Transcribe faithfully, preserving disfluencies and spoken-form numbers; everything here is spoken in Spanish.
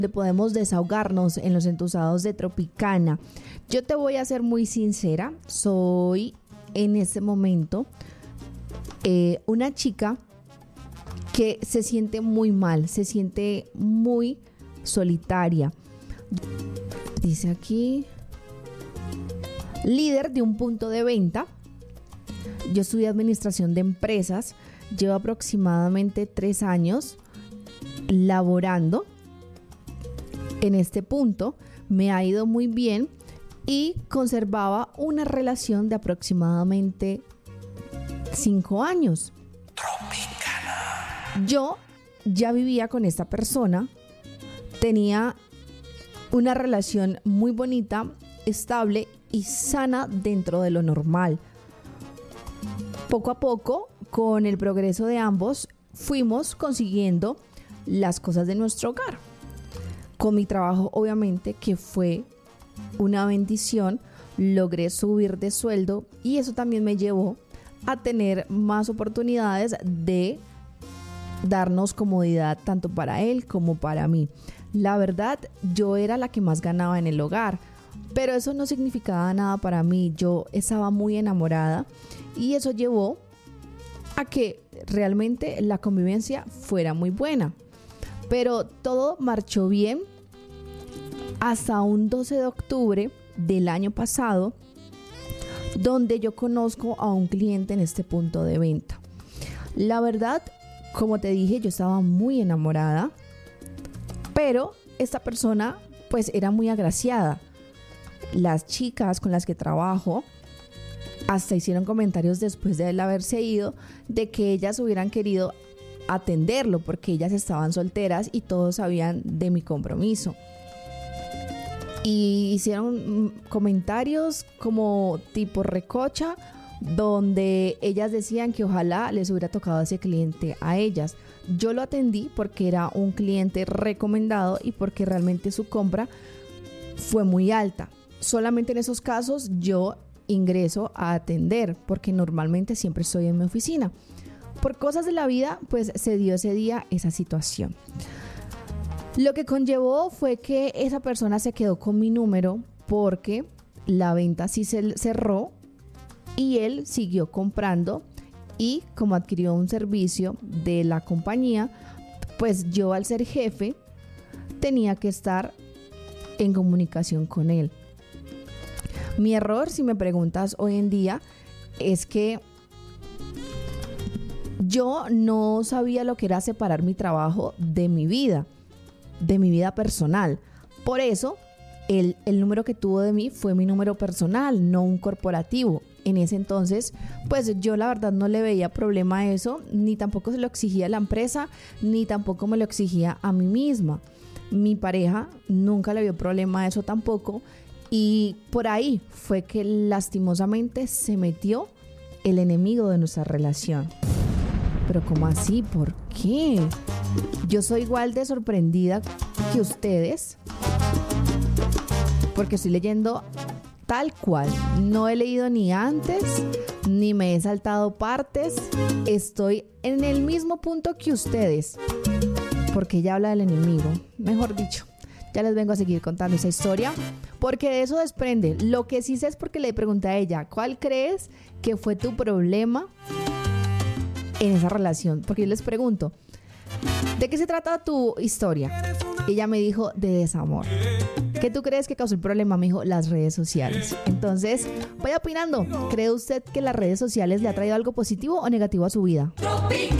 donde podemos desahogarnos en los entusados de Tropicana. Yo te voy a ser muy sincera, soy en este momento eh, una chica que se siente muy mal, se siente muy solitaria. Dice aquí, líder de un punto de venta. Yo estudié administración de empresas, llevo aproximadamente tres años laborando en este punto, me ha ido muy bien y conservaba una relación de aproximadamente cinco años. Tropicana. Yo ya vivía con esta persona, tenía una relación muy bonita, estable y sana dentro de lo normal. Poco a poco, con el progreso de ambos, fuimos consiguiendo las cosas de nuestro hogar. Con mi trabajo, obviamente, que fue una bendición, logré subir de sueldo y eso también me llevó a tener más oportunidades de darnos comodidad tanto para él como para mí. La verdad, yo era la que más ganaba en el hogar, pero eso no significaba nada para mí. Yo estaba muy enamorada y eso llevó a que realmente la convivencia fuera muy buena. Pero todo marchó bien hasta un doce de octubre del año pasado, donde yo conozco a un cliente en este punto de venta. La verdad, como te dije, yo estaba muy enamorada, pero esta persona pues era muy agraciada. Las chicas con las que trabajo hasta hicieron comentarios después de él haberse ido de que ellas hubieran querido atenderlo porque ellas estaban solteras y todos sabían de mi compromiso. Y hicieron comentarios como tipo recocha, donde ellas decían que ojalá les hubiera tocado a ese cliente a ellas. Yo lo atendí porque era un cliente recomendado y porque realmente su compra fue muy alta. Solamente en esos casos yo ingreso a atender porque normalmente siempre estoy en mi oficina. Por cosas de la vida, pues se dio ese día esa situación. Lo que conllevó fue que esa persona se quedó con mi número porque la venta sí se cerró y él siguió comprando y como adquirió un servicio de la compañía, pues yo al ser jefe tenía que estar en comunicación con él. Mi error, si me preguntas hoy en día, es que yo no sabía lo que era separar mi trabajo de mi vida, de mi vida personal. Por eso, el, el número que tuvo de mí fue mi número personal, no un corporativo. En ese entonces, pues yo la verdad no le veía problema a eso, ni tampoco se lo exigía a la empresa, ni tampoco me lo exigía a mí misma. Mi pareja nunca le vio problema a eso tampoco. Y por ahí fue que lastimosamente se metió el enemigo de nuestra relación. Pero ¿cómo así? ¿Por qué? Yo soy igual de sorprendida que ustedes porque estoy leyendo tal cual. No he leído ni antes, ni me he saltado partes. Estoy en el mismo punto que ustedes porque ella habla del enemigo. Mejor dicho, ya les vengo a seguir contando esa historia porque de eso desprende. Lo que sí sé es porque le pregunté a ella, ¿cuál crees que fue tu problema en esa relación? Porque yo les pregunto, ¿de qué se trata tu historia? Ella me dijo, de desamor. ¿Qué tú crees que causó el problema? Me dijo, las redes sociales. Entonces, vaya opinando. ¿Cree usted que las redes sociales le ha traído algo positivo o negativo a su vida?